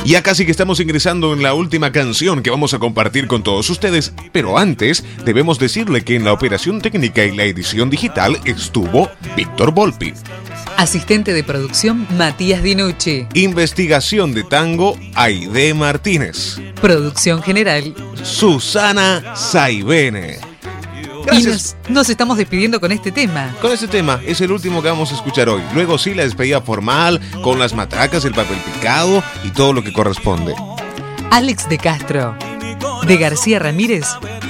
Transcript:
Ya casi que estamos ingresando en la última canción que vamos a compartir con todos ustedes, pero antes debemos decirle que en la operación técnica y la edición digital estuvo Víctor Volpi. Asistente de producción, Matías Dinucci. Investigación de tango, Aide Martínez. Producción general, Susana Saibene. Gracias. Y nos estamos despidiendo con este tema. Con este tema, es el último que vamos a escuchar hoy. Luego sí, la despedida formal, con las matracas, el papel picado y todo lo que corresponde. Alex de Castro, de García Ramírez